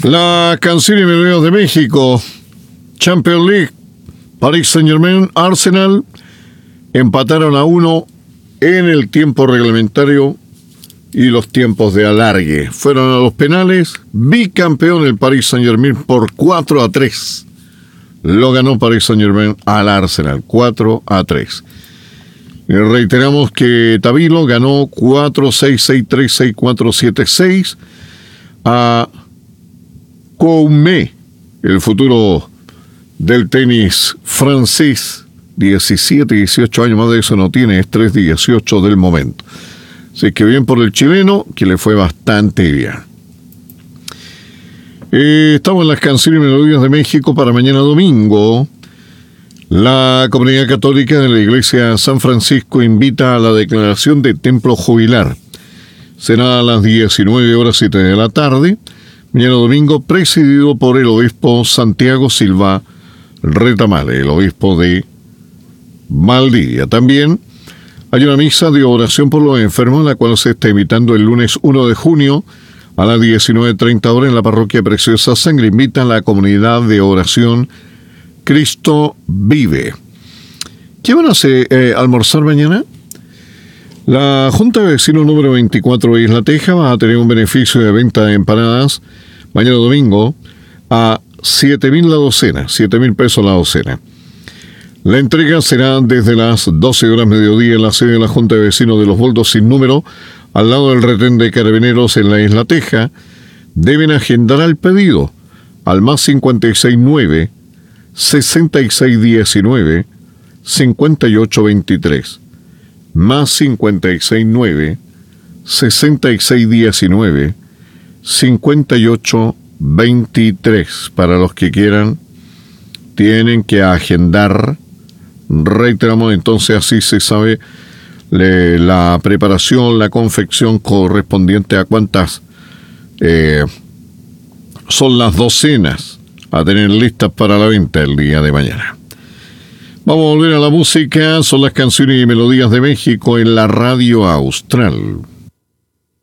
La canción y melodías de México, Champions League, Paris Saint-Germain, Arsenal, empataron a 1 en el tiempo reglamentario y los tiempos de alargue. Fueron a los penales, bicampeón el Paris Saint-Germain por 4-3. Lo ganó Paris Saint-Germain al Arsenal, 4-3. Y reiteramos que Tabilo ganó 4-6, 6-3, 6-4, 7-6 a Coumet, el futuro del tenis francés, 17, 18 años, más de eso no tiene, es 3-18 del momento. Así que bien por el chileno, que le fue bastante bien. Estamos en las canciones y melodías de México para mañana domingo. La comunidad católica de la Iglesia San Francisco invita a la declaración de templo jubilar. Será a las 19:07 de la tarde, mañana domingo, presidido por el obispo Santiago Silva Retamale, el obispo de Valdivia. También hay una misa de oración por los enfermos, la cual se está invitando el lunes 1 de junio a las 19:30 horas en la parroquia Preciosa Sangre. Invita a la comunidad de oración Cristo Vive. ¿Qué van a hacer, almorzar mañana? La Junta de Vecinos número 24 de Isla Teja va a tener un beneficio de venta de empanadas mañana domingo a 7,000 la docena, 7,000 pesos la docena. La entrega será desde las 12 horas mediodía en la sede de la Junta de Vecinos de Los Boldos sin número, al lado del retén de Carabineros en la Isla Teja. Deben agendar el pedido al más 569 6619 5823, más 569 6619 5823. Para los que quieran, tienen que agendar. Reiteramos entonces, así se sabe la preparación, la confección correspondiente a cuántas son las docenas a tener listas para la venta el día de mañana. Vamos a volver a la música. Son las canciones y melodías de México en la Radio Austral.